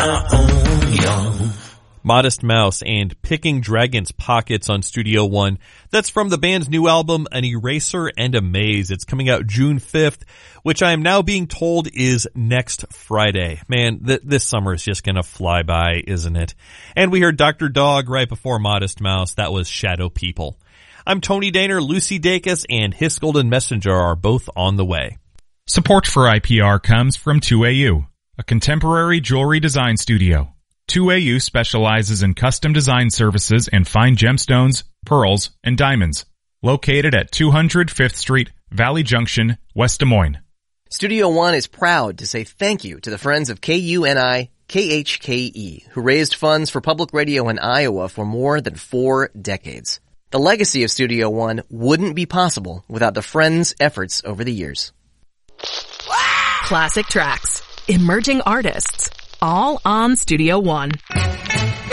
Modest Mouse and Picking Dragon's Pockets on Studio One. That's from the band's new album, An Eraser and a Maze. It's coming out June 5th, which I am now being told is next Friday. Man, this summer is just gonna fly by, isn't it? And we heard Dr. Dog right before Modest Mouse. That was Shadow People. I'm Tony Daner, Lucy Dacus, and His Golden Messenger are both on the way. Support for IPR comes from 2AU, a contemporary jewelry design studio. 2AU specializes in custom design services and fine gemstones, pearls, and diamonds. Located at 200 5th Street, Valley Junction, West Des Moines. Studio One is proud to say thank you to the friends of KUNI KHKE, who raised funds for public radio in Iowa for more than 4 decades. The legacy of Studio One wouldn't be possible without the friends' efforts over the years. Classic tracks, emerging artists, all on Studio One.